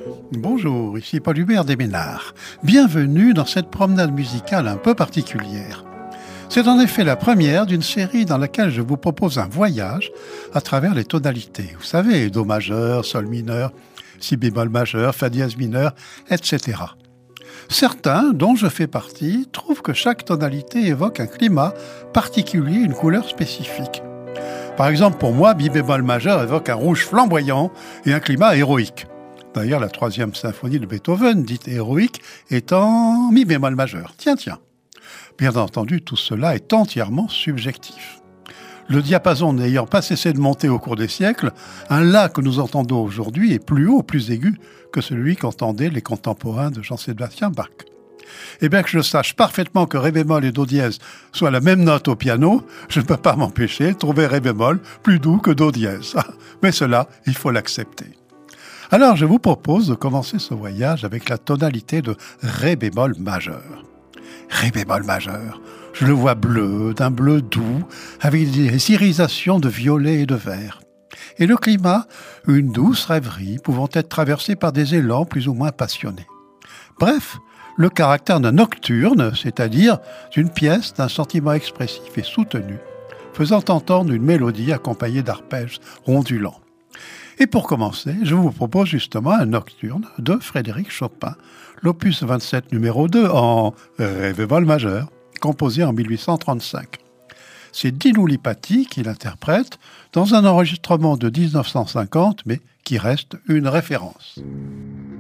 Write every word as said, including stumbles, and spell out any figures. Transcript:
Bonjour, ici Paul Hubert Desménards. Bienvenue dans cette promenade musicale un peu particulière. C'est en effet la première d'une série dans laquelle je vous propose un voyage à travers les tonalités. Vous savez, Do majeur, Sol mineur, Si bémol majeur, Fa dièse mineur, et cetera. Certains, dont je fais partie, trouvent que chaque tonalité évoque un climat particulier, une couleur spécifique. Par exemple, pour moi, Mi bémol majeur évoque un rouge flamboyant et un climat héroïque. D'ailleurs, la troisième symphonie de Beethoven, dite héroïque, est en Mi bémol majeur. Tiens, tiens. Bien entendu, tout cela est entièrement subjectif. Le diapason n'ayant pas cessé de monter au cours des siècles, un La que nous entendons aujourd'hui est plus haut, plus aigu que celui qu'entendaient les contemporains de Jean-Sébastien Bach. Et bien que je sache parfaitement que Ré bémol et Do dièse soient la même note au piano, je ne peux pas m'empêcher de trouver Ré bémol plus doux que Do dièse. Mais cela, il faut l'accepter. Alors je vous propose de commencer ce voyage avec la tonalité de Ré bémol majeur. Ré bémol majeur, je le vois bleu, d'un bleu doux, avec des irisations de violet et de vert. Et le climat, une douce rêverie pouvant être traversée par des élans plus ou moins passionnés. Bref, le caractère d'un nocturne, c'est-à-dire d'une pièce d'un sentiment expressif et soutenu, faisant entendre une mélodie accompagnée d'arpèges ondulants. Et pour commencer, je vous propose justement un nocturne de Frédéric Chopin, l'opus vingt-sept numéro deux en Ré bémol majeur, composé en mille huit cent trente-cinq. C'est Dino Lipaty qui l'interprète dans un enregistrement de dix-neuf cent cinquante, mais qui reste une référence.